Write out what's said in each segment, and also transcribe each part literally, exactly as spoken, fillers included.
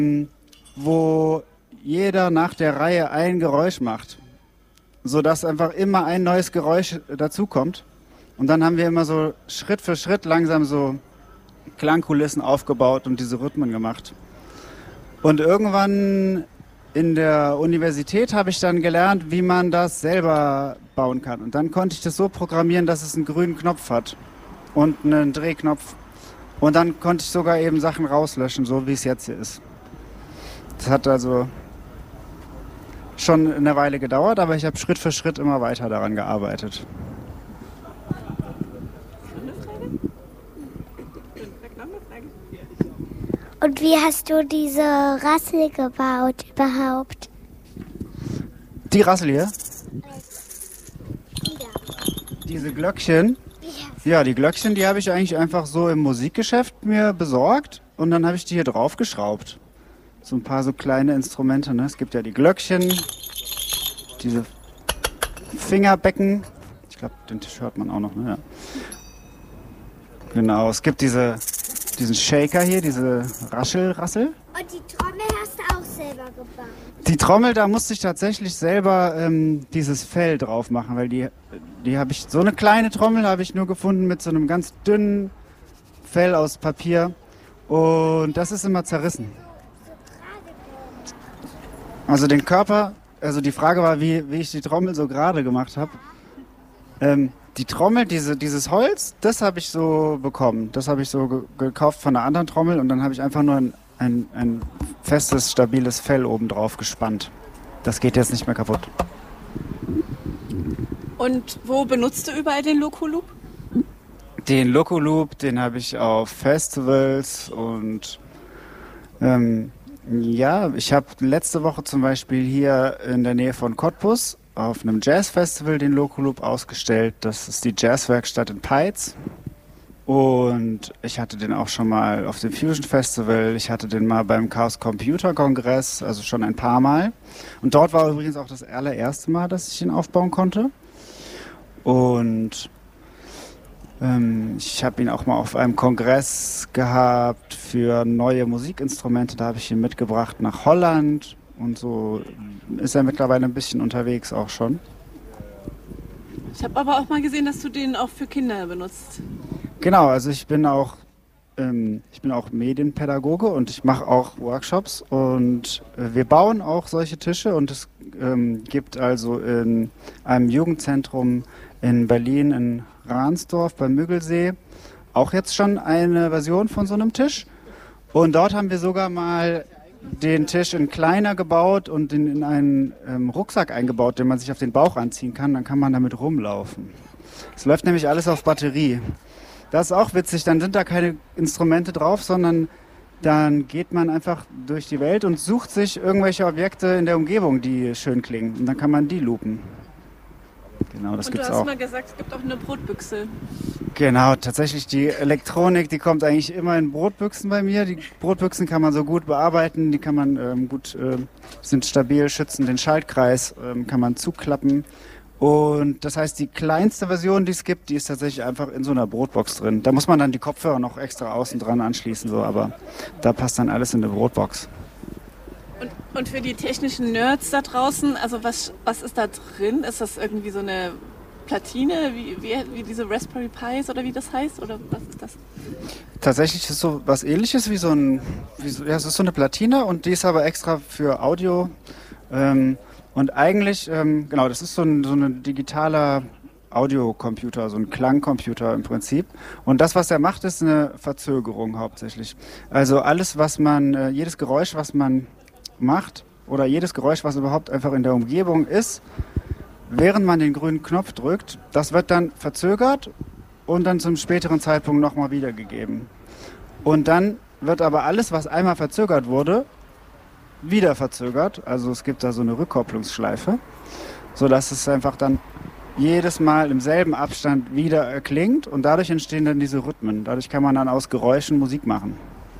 wo jeder nach der Reihe ein Geräusch macht, sodass einfach immer ein neues Geräusch dazukommt. Und dann haben wir immer so Schritt für Schritt langsam so Klangkulissen aufgebaut und diese Rhythmen gemacht. Und irgendwann in der Universität habe ich dann gelernt, wie man das selber bauen kann. Und dann konnte ich das so programmieren, dass es einen grünen Knopf hat und einen Drehknopf. Und dann konnte ich sogar eben Sachen rauslöschen, so wie es jetzt hier ist. Das hat also schon eine Weile gedauert, aber ich habe Schritt für Schritt immer weiter daran gearbeitet. Und wie hast du diese Rassel gebaut überhaupt? Die Rassel hier? Ja. Diese Glöckchen? Ja, die Glöckchen, die habe ich eigentlich einfach so im Musikgeschäft mir besorgt und dann habe ich die hier drauf geschraubt. So ein paar so kleine Instrumente, ne? Es gibt ja die Glöckchen, diese Fingerbecken. Ich glaube, den Tisch hört man auch noch, ne? Ja. Genau, es gibt diese, diesen Shaker hier, diese Raschelrassel. Und die Trommel hast du auch selber gebaut? Die Trommel, da musste ich tatsächlich selber ähm, dieses Fell drauf machen, weil die, die habe ich, so eine kleine Trommel habe ich nur gefunden mit so einem ganz dünnen Fell aus Papier und das ist immer zerrissen. Also den Körper, also die Frage war, wie, wie ich die Trommel so gerade gemacht habe. Ähm, die Trommel, diese, dieses Holz, das habe ich so bekommen. Das habe ich so ge gekauft von einer anderen Trommel und dann habe ich einfach nur ein, ein, ein festes, stabiles Fell oben drauf gespannt. Das geht jetzt nicht mehr kaputt. Und wo benutzt du überall den Loco-Loop? Den Loco-Loop, den habe ich auf Festivals und ähm, ja, ich habe letzte Woche zum Beispiel hier in der Nähe von Cottbus auf einem Jazzfestival den Loco-Loop ausgestellt. Das ist die Jazzwerkstatt in Peitz. Und ich hatte den auch schon mal auf dem Fusion Festival. Ich hatte den mal beim Chaos Computer Kongress, also schon ein paar Mal. Und dort war übrigens auch das allererste Mal, dass ich ihn aufbauen konnte. Und ähm, ich habe ihn auch mal auf einem Kongress gehabt für neue Musikinstrumente. Da habe ich ihn mitgebracht nach Holland. Und so ist er mittlerweile ein bisschen unterwegs auch schon. Ich habe aber auch mal gesehen, dass du den auch für Kinder benutzt. Genau, also ich bin auch, ähm, ich bin auch Medienpädagoge und ich mache auch Workshops und äh, wir bauen auch solche Tische und es ähm, gibt also in einem Jugendzentrum in Berlin in Ransdorf beim Müggelsee auch jetzt schon eine Version von so einem Tisch und dort haben wir sogar mal den Tisch in kleiner gebaut und in, in einen ähm, Rucksack eingebaut, den man sich auf den Bauch anziehen kann, dann kann man damit rumlaufen. Es läuft nämlich alles auf Batterie. Das ist auch witzig, dann sind da keine Instrumente drauf, sondern dann geht man einfach durch die Welt und sucht sich irgendwelche Objekte in der Umgebung, die schön klingen. Und dann kann man die loopen. Genau, das und gibt's du hast auch. mal gesagt, es gibt auch eine Brotbüchse. Genau, tatsächlich die Elektronik, die kommt eigentlich immer in Brotbüchsen bei mir. Die Brotbüchsen kann man so gut bearbeiten, die kann man ähm, gut, äh, sind stabil, schützen den Schaltkreis, ähm, kann man zuklappen. Und das heißt, die kleinste Version, die es gibt, die ist tatsächlich einfach in so einer Brotbox drin. Da muss man dann die Kopfhörer noch extra außen dran anschließen, so, aber da passt dann alles in eine Brotbox. Und, und für die technischen Nerds da draußen, also was, was ist da drin? Ist das irgendwie so eine Platine, wie, wie, wie diese Raspberry Pis oder wie das heißt? Oder was ist das? Tatsächlich ist es so was Ähnliches wie so ein, wie so, ja, es ist so eine Platine und die ist aber extra für Audio. Ähm, Und eigentlich, ähm, genau, das ist so ein so ein digitaler Audiocomputer, so ein Klangcomputer im Prinzip. Und das, was er macht, ist eine Verzögerung hauptsächlich. Also alles, was man, äh, jedes Geräusch, was man macht oder jedes Geräusch, was überhaupt einfach in der Umgebung ist, während man den grünen Knopf drückt, das wird dann verzögert und dann zum späteren Zeitpunkt nochmal wiedergegeben. Und dann wird aber alles, was einmal verzögert wurde, wieder verzögert, also es gibt da so eine Rückkopplungsschleife, sodass es einfach dann jedes Mal im selben Abstand wieder erklingt und dadurch entstehen dann diese Rhythmen. Dadurch kann man dann aus Geräuschen Musik machen.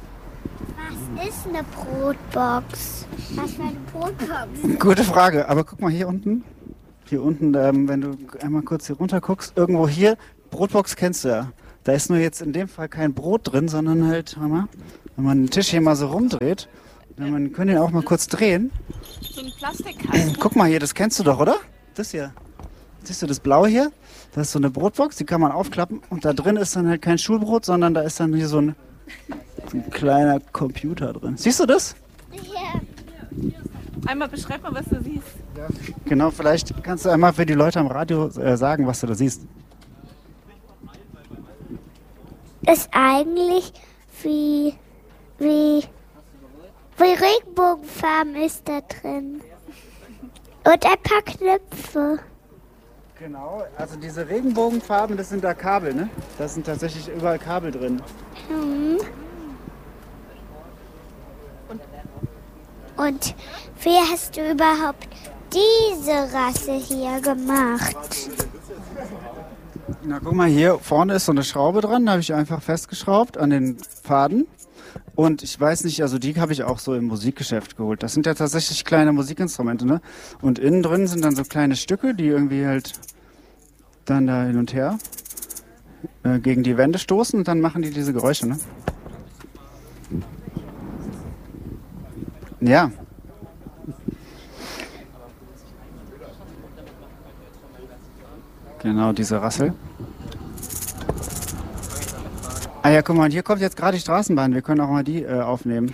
Was ist eine Brotbox? Was für eine Brotbox? Gute Frage, aber guck mal hier unten, hier unten, ähm, wenn du einmal kurz hier runter guckst, irgendwo hier, Brotbox kennst du ja. Da ist nur jetzt in dem Fall kein Brot drin, sondern halt, hör mal, wenn man den Tisch hier mal so rumdreht, Man kann den auch mal kurz drehen. So ein Plastikkasten. Guck mal hier, das kennst du doch, oder? Das hier. Siehst du das Blaue hier? Das ist so eine Brotbox, die kann man aufklappen. Und da drin ist dann halt kein Schulbrot, sondern da ist dann hier so ein, so ein kleiner Computer drin. Siehst du das? Ja. Einmal beschreib mal, was du siehst. Ja. Genau, vielleicht kannst du einmal für die Leute am Radio äh, sagen, was du da siehst. Ist eigentlich wie, wie, wie Regenbogenfarben ist da drin. Und ein paar Knöpfe. Genau, also diese Regenbogenfarben, das sind da Kabel, ne? Da sind tatsächlich überall Kabel drin. Mhm. Und wie hast du überhaupt diese Rasse hier gemacht? Na guck mal, hier vorne ist so eine Schraube dran, da habe ich einfach festgeschraubt an den Faden. Und ich weiß nicht, also die habe ich auch so im Musikgeschäft geholt. Das sind ja tatsächlich kleine Musikinstrumente, ne? Und innen drin sind dann so kleine Stücke, die irgendwie halt dann da hin und her äh, gegen die Wände stoßen und dann machen die diese Geräusche, ne? Ja. Genau, diese Rassel. Ah ja, guck mal, und hier kommt jetzt gerade die Straßenbahn. Wir können auch mal die äh, aufnehmen.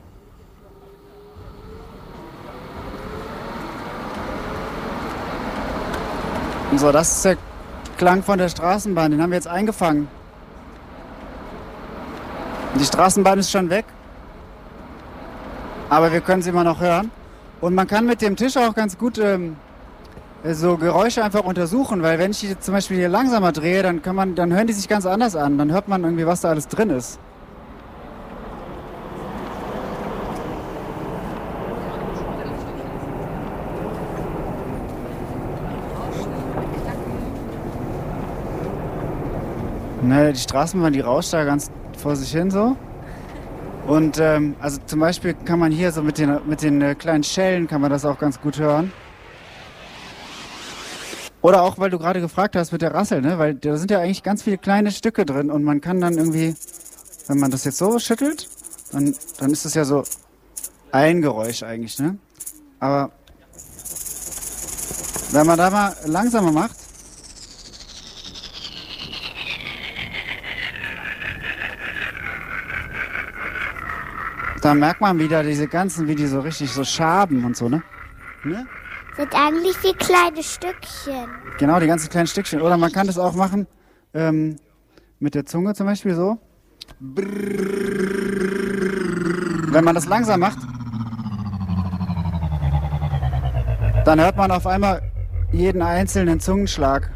So, das ist der Klang von der Straßenbahn. Den haben wir jetzt eingefangen. Die Straßenbahn ist schon weg. Aber wir können sie immer noch hören. Und man kann mit dem Tisch auch ganz gut ähm, so Geräusche einfach untersuchen, weil wenn ich die zum Beispiel hier langsamer drehe, dann kann man, dann hören die sich ganz anders an. Dann hört man irgendwie, was da alles drin ist. Ne, die Straßenbahn, die rauscht da ganz vor sich hin so. Und ähm, also zum Beispiel kann man hier so mit den, mit den äh, kleinen Schellen kann man das auch ganz gut hören. Oder auch, weil du gerade gefragt hast mit der Rassel, ne? Weil da sind ja eigentlich ganz viele kleine Stücke drin und man kann dann irgendwie, wenn man das jetzt so schüttelt, dann, dann ist es ja so ein Geräusch eigentlich, ne? Aber wenn man da mal langsamer macht, da merkt man wieder diese ganzen, wie die so richtig so schaben und so, ne? Ne? Sind eigentlich wie kleine Stückchen. Genau, die ganzen kleinen Stückchen. Oder man kann das auch machen ähm, mit der Zunge zum Beispiel so. Wenn man das langsam macht, dann hört man auf einmal jeden einzelnen Zungenschlag.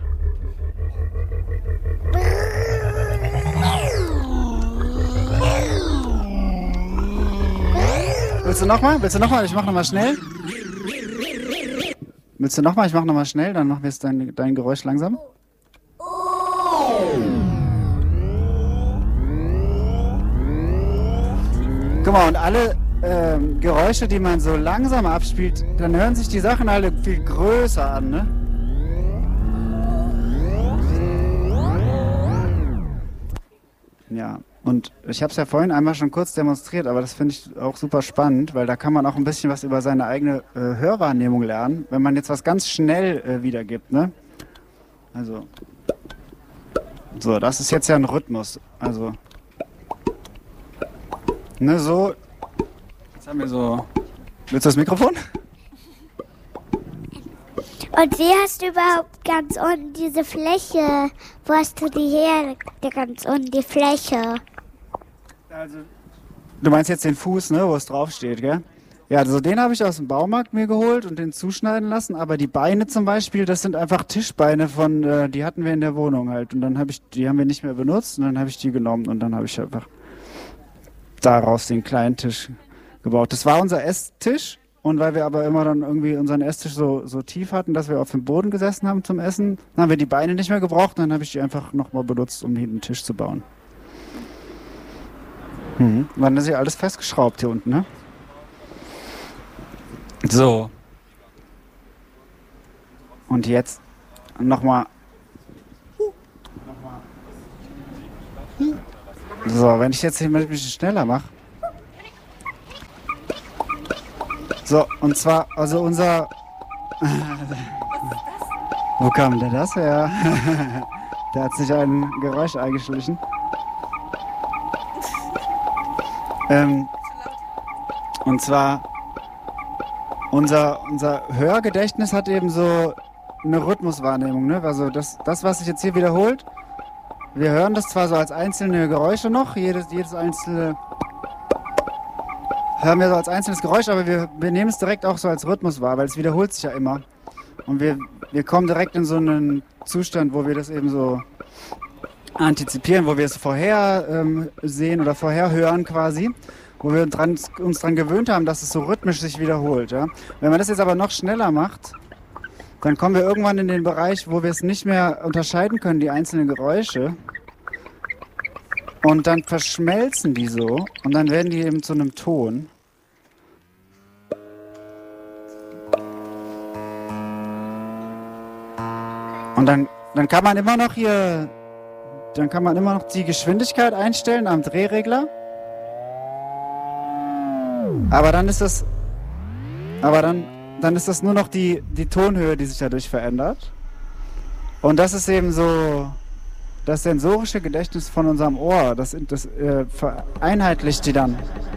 Willst du nochmal? Willst du nochmal? Ich mach nochmal schnell. Willst du nochmal? Ich mach nochmal schnell, dann machen wir jetzt dein, dein Geräusch langsam. Guck mal, und alle ähm, Geräusche, die man so langsam abspielt, dann hören sich die Sachen alle viel größer an, ne? Ja, und ich habe es ja vorhin einmal schon kurz demonstriert, aber das finde ich auch super spannend, weil da kann man auch ein bisschen was über seine eigene äh, Hörwahrnehmung lernen, wenn man jetzt was ganz schnell äh, wiedergibt, ne? Also, so, das ist jetzt ja ein Rhythmus, also, ne, so, jetzt haben wir so, willst du das Mikrofon? Und wie hast du überhaupt ganz unten diese Fläche? Wo hast du die her? Die ganz unten, die Fläche. Also, du meinst jetzt den Fuß, ne, wo es draufsteht, gell? Ja, also den habe ich aus dem Baumarkt mir geholt und den zuschneiden lassen, aber die Beine zum Beispiel, das sind einfach Tischbeine von, äh, die hatten wir in der Wohnung halt und dann habe ich, die haben wir nicht mehr benutzt und dann habe ich die genommen und dann habe ich einfach daraus den kleinen Tisch gebaut. Das war unser Esstisch. Und weil wir aber immer dann irgendwie unseren Esstisch so, so tief hatten, dass wir auf dem Boden gesessen haben zum Essen, dann haben wir die Beine nicht mehr gebraucht und dann habe ich die einfach nochmal benutzt, um hinten einen Tisch zu bauen. Mhm. Und dann ist ja alles festgeschraubt hier unten, ne? So. Und jetzt nochmal. So, wenn ich jetzt hier ein bisschen schneller mache. So, und zwar, also unser... Wo kam denn das her? Da hat sich ein Geräusch eingeschlichen. Ähm, und zwar, unser, unser Hörgedächtnis hat eben so eine Rhythmuswahrnehmung, ne? Also das, das, was sich jetzt hier wiederholt, wir hören das zwar so als einzelne Geräusche noch, jedes, jedes einzelne hören wir so als einzelnes Geräusch, aber wir, wir nehmen es direkt auch so als Rhythmus wahr, weil es wiederholt sich ja immer. Und wir, wir kommen direkt in so einen Zustand, wo wir das eben so antizipieren, wo wir es vorher ähm, sehen oder vorher hören quasi, wo wir dran, uns daran gewöhnt haben, dass es so rhythmisch sich wiederholt. Ja? Wenn man das jetzt aber noch schneller macht, dann kommen wir irgendwann in den Bereich, wo wir es nicht mehr unterscheiden können, die einzelnen Geräusche. Und dann verschmelzen die so und dann werden die eben zu einem Ton. Und dann, dann kann man immer noch hier, dann kann man immer noch die Geschwindigkeit einstellen am Drehregler. Aber dann ist das, aber dann, dann ist das nur noch die, die Tonhöhe, die sich dadurch verändert. Und das ist eben so das sensorische Gedächtnis von unserem Ohr. Das, das äh, vereinheitlicht die dann.